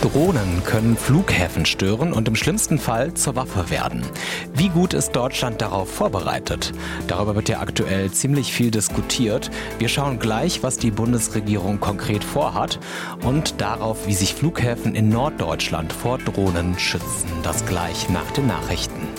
Drohnen können Flughäfen stören und im schlimmsten Fall zur Waffe werden. Wie gut ist Deutschland darauf vorbereitet? Darüber wird ja aktuell ziemlich viel diskutiert. Wir schauen gleich, was die Bundesregierung konkret vorhat und darauf, wie sich Flughäfen in Norddeutschland vor Drohnen schützen. Das gleich nach den Nachrichten.